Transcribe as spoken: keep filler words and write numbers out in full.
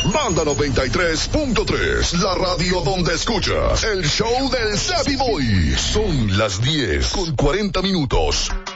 Banda noventa y tres punto tres, la radio donde escuchas el show del Savvy Boy. Son las diez con cuarenta minutos.